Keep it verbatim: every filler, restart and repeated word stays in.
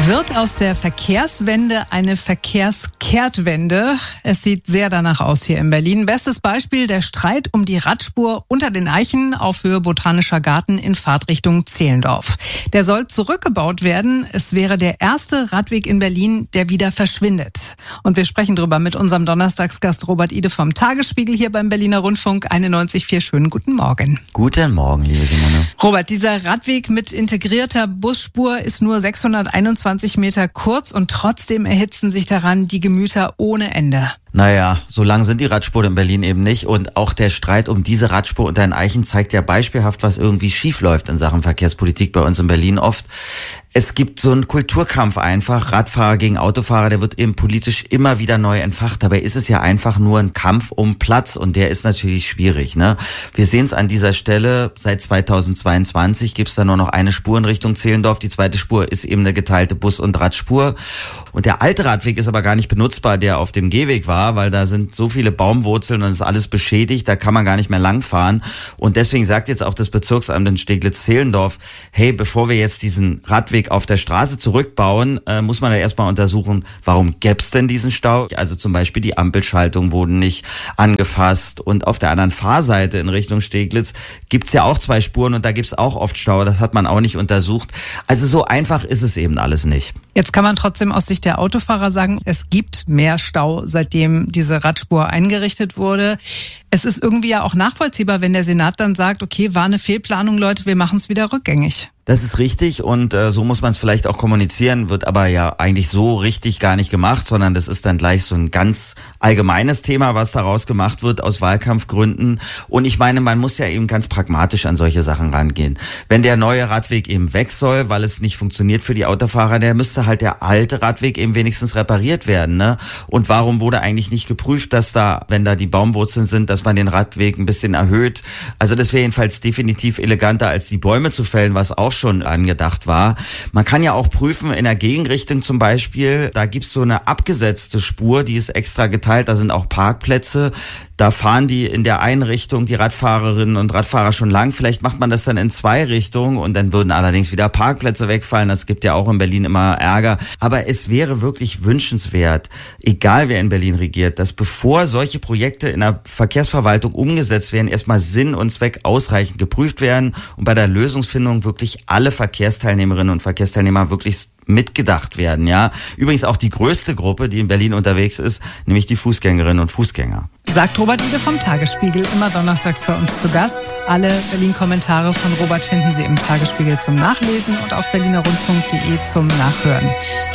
Wird aus der Verkehrswende eine Verkehrskehrtwende? Es sieht sehr danach aus hier in Berlin. Bestes Beispiel der Streit um die Radspur unter den Eichen auf Höhe Botanischer Garten in Fahrtrichtung Zehlendorf. Der soll zurückgebaut werden. Es wäre der erste Radweg in Berlin, der wieder verschwindet. Und wir sprechen drüber mit unserem Donnerstagsgast Robert Ide vom Tagesspiegel hier beim Berliner Rundfunk einundneunzig Komma vier. Schönen guten Morgen. Guten Morgen, liebe Simone. Robert, dieser Radweg mit integrierter Busspur ist nur sechshunderteinundzwanzig Meter kurz und trotzdem erhitzen sich daran die Gemüter ohne Ende. Naja, so lang sind die Radspuren in Berlin eben nicht und auch der Streit um diese Radspur unter den Eichen zeigt ja beispielhaft, was irgendwie schief läuft in Sachen Verkehrspolitik bei uns in Berlin oft. Es gibt so einen Kulturkampf einfach, Radfahrer gegen Autofahrer, der wird eben politisch immer wieder neu entfacht. Dabei ist es ja einfach nur ein Kampf um Platz und der ist natürlich schwierig, ne? Wir sehen es an dieser Stelle, seit zweitausendzweiundzwanzig gibt es da nur noch eine Spur in Richtung Zehlendorf. Die zweite Spur ist eben eine geteilte Bus- und Radspur. Und der alte Radweg ist aber gar nicht benutzbar, der auf dem Gehweg war, weil da sind so viele Baumwurzeln und ist alles beschädigt, da kann man gar nicht mehr langfahren. Und deswegen sagt jetzt auch das Bezirksamt in Steglitz-Zehlendorf, hey, bevor wir jetzt diesen Radweg auf der Straße zurückbauen, äh, muss man ja erstmal untersuchen, warum gäb's denn diesen Stau? Also zum Beispiel die Ampelschaltungen wurden nicht angefasst und auf der anderen Fahrseite in Richtung Steglitz gibt's ja auch zwei Spuren und da gibt's auch oft Stau, das hat man auch nicht untersucht. Also so einfach ist es eben alles nicht. Jetzt kann man trotzdem aus Sicht der Autofahrer sagen, es gibt mehr Stau, seitdem diese Radspur eingerichtet wurde. Es ist irgendwie ja auch nachvollziehbar, wenn der Senat dann sagt, okay, war eine Fehlplanung, Leute, wir machen es wieder rückgängig. Das ist richtig und äh, so muss man es vielleicht auch kommunizieren, wird aber ja eigentlich so richtig gar nicht gemacht, sondern das ist dann gleich so ein ganz allgemeines Thema, was daraus gemacht wird aus Wahlkampfgründen. Und ich meine, man muss ja eben ganz pragmatisch an solche Sachen rangehen. Wenn der neue Radweg eben weg soll, weil es nicht funktioniert für die Autofahrer, der müsste halt der alte Radweg eben wenigstens repariert werden, ne? Und warum wurde eigentlich nicht geprüft, dass da, wenn da die Baumwurzeln sind, dass man den Radweg ein bisschen erhöht? Also das wäre jedenfalls definitiv eleganter, als die Bäume zu fällen, was auch schon angedacht war. Man kann ja auch prüfen, in der Gegenrichtung zum Beispiel, da gibt's so eine abgesetzte Spur, die ist extra geteilt, da sind auch Parkplätze. Da fahren die in der einen Richtung, die Radfahrerinnen und Radfahrer schon lang. Vielleicht macht man das dann in zwei Richtungen und dann würden allerdings wieder Parkplätze wegfallen. Das gibt ja auch in Berlin immer Ärger. Aber es wäre wirklich wünschenswert, egal wer in Berlin regiert, dass bevor solche Projekte in der Verkehrsverwaltung umgesetzt werden, erstmal Sinn und Zweck ausreichend geprüft werden und bei der Lösungsfindung wirklich alle Verkehrsteilnehmerinnen und Verkehrsteilnehmer wirklich mitgedacht werden, ja. Übrigens auch die größte Gruppe, die in Berlin unterwegs ist, nämlich die Fußgängerinnen und Fußgänger. Sagt Robert Ide vom Tagesspiegel, immer donnerstags bei uns zu Gast. Alle Berlin-Kommentare von Robert finden Sie im Tagesspiegel zum Nachlesen und auf berliner rundfunk punkt de zum Nachhören.